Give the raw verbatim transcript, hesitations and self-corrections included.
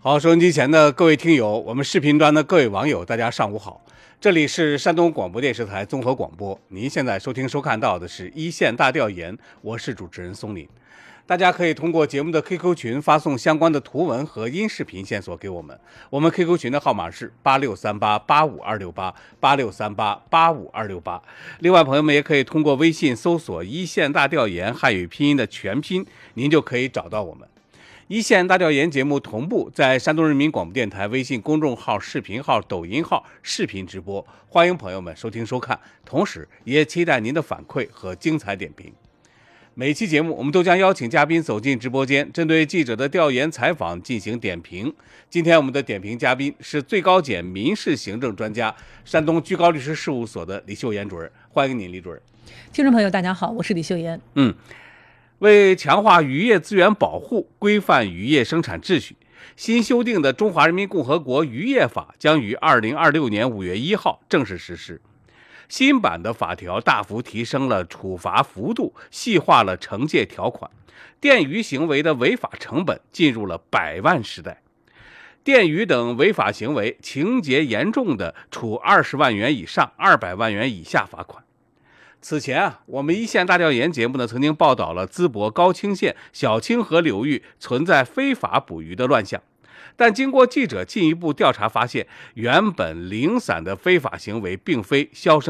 好，收音机前的各位听友，我们视频端的各位网友，大家上午好，这里是山东广播电视台综合广播，您现在收听收看到的是一线大调研，我是主持人松林。大家可以通过节目的 Q Q 群发送相关的图文和音视频线索给我们，我们 Q Q 群的号码是八六三八八五二六八八六三八八五二六八。另外，朋友们也可以通过微信搜索一线大调研汉语拼音的全拼，您就可以找到我们。一线大调研节目同步在山东人民广播电台微信公众号、视频号、抖音号视频直播，欢迎朋友们收听收看，同时也期待您的反馈和精彩点评。每期节目我们都将邀请嘉宾走进直播间，针对记者的调研采访进行点评。今天我们的点评嘉宾是最高检民事行政专家、山东居高律师事务所的李秀妍主任，欢迎您，李主任。 听众朋友大家好，我是李秀妍。 嗯。为强化渔业资源保护，规范渔业生产秩序，新修订的《中华人民共和国渔业法》将于二零二六年五月一号正式实施。新版的法条大幅提升了处罚幅度，细化了惩戒条款，电渔行为的违法成本进入了百万时代。电渔等违法行为情节严重的，处二十万元以上二百万元以下罚款。此前啊，我们一线大调研节目呢，曾经报道了淄博高清县小清河流域存在非法捕鱼的乱象，但经过记者进一步调查发现，原本零散的非法行为并非销声